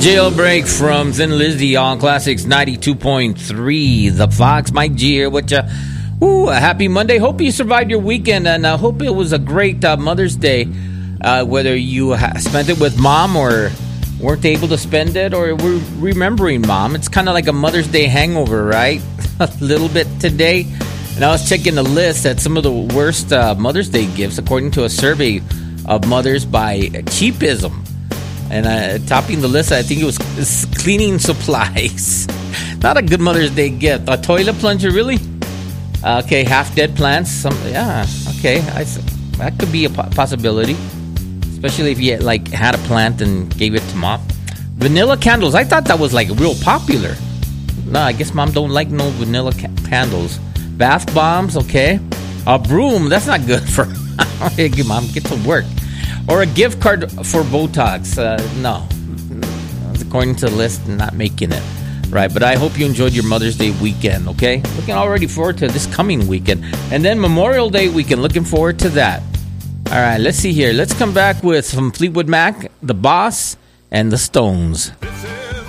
Jailbreak from Thin Lizzy on Classics 92.3. The Fox, Mike G here with you. Ooh, a happy Monday. Hope you survived your weekend, and I hope it was a great Mother's Day. Whether you spent it with mom or weren't able to spend it, or were remembering mom. It's kind of like a Mother's Day hangover, right? A little bit today. And I was checking the list at some of the worst Mother's Day gifts, according to a survey of mothers by Cheapism. And topping the list, I think it was cleaning supplies. Not a good Mother's Day gift. A toilet plunger, really? Okay, half-dead plants. Okay. That could be a possibility. Especially if you had a plant and gave it to mom. Vanilla candles. I thought that was real popular. No, I guess mom don't like no vanilla candles. Bath bombs, okay. A broom. That's not good for mom. Get to work. Or a gift card for Botox. No. According to the list, not making it. Right, but I hope you enjoyed your Mother's Day weekend, okay? Looking already forward to this coming weekend. And then Memorial Day weekend, looking forward to that. All right, let's see here. Let's come back with some Fleetwood Mac, The Boss, and The Stones.